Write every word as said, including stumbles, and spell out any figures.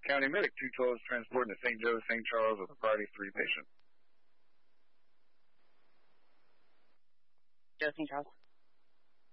County Medic, two twelve is transporting to Saint Joe, Saint Charles with a priority three patient. Joe, Saint Charles.